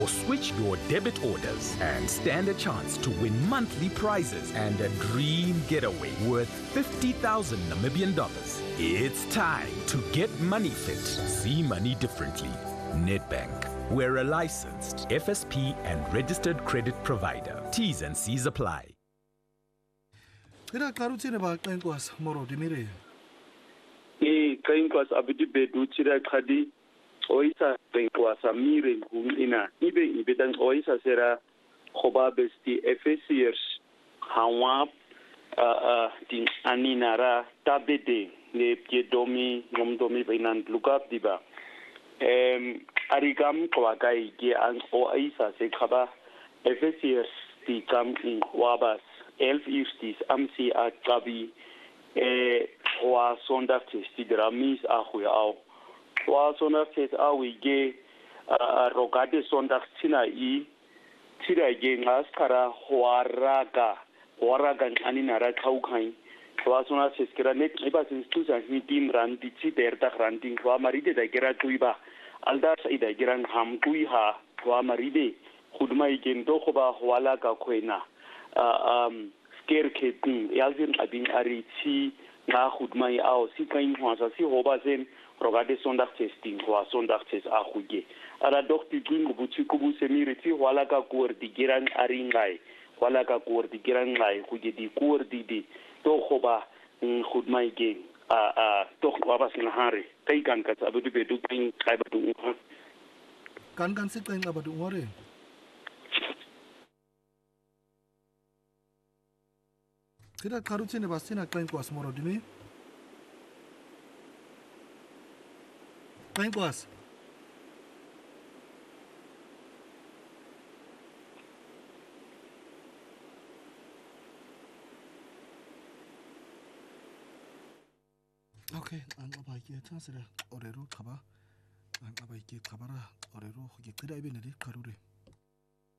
or switch your debit orders and stand a chance to win monthly prizes and a dream getaway worth 50,000 Namibian dollars. It's time to get money fit. See money differently. Nedbank. We're a licensed FSP and registered credit provider. T's and C's apply. Kainkwas abidi bedu tira khadi oisa kainkwas amire ina ibe dan oisa sera khoba besti FSCers hawa din aninara tabede ne piedomi nomdomi bainan lukap diba arigam kwagai ge an oisa se khaba FSCers di kam in wabas elf istis amsi akabi wa sondagtes die dramis ahuau wa sondagtes awige rogade sondagtina tira ge ngaskara waraga ani nara khaukhai wa sondagtes kira net iba institution ni team ran ditsi derta ranting wa maride da kira tuiba alda saida giran ham tuiha wa maride khudma igen to khoba wala ka khoina kerketin yazin abin arici na hudmai ao si kain hwasa si hobazen rogade sondag testing wa sondag test ahuge ara dokti gingu buchi kubu semiriti wala ka kuordi giran aringai wala ka kuordi giran ngai huge di kuordi di to hoba hudmai ge to wabas na hare kai kan ka abu be du kin kai batu kan sit kain abadu ngore Kira karutsine basina Kainkwas morodimi. Kainkwas. Okay, an abaike tansira orero kaba. An abaike kabara orero hoge kida ibene karure.